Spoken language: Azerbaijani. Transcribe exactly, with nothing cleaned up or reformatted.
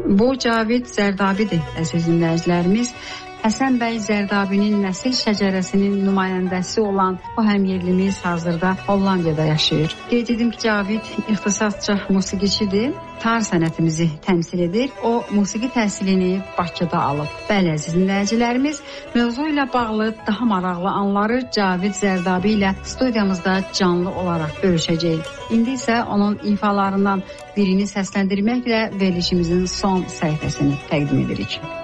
Bu Cavid Zərdabidir, əziz dinləyicilərimiz. Həsən bəy Zərdabinin nəsil şəcərəsinin nümayəndəsi olan o həmyerlimiz hazırda Hollandiyada yaşayır. Qeyd edim ki, Cavid ixtisasca musiqiçidir, tar sənətimizi təmsil edir. O musiqi təhsilini Bakıda alıb. Bəli, əziz dinləyicilərimiz, mövzu ilə bağlı daha maraqlı anları Cavid Zərdabi ilə studiyamızda canlı olaraq bölüşəcəyik. İndi isə onun ifalarından birini səsləndirməklə verilişimizin son səhifəsini təqdim edirik.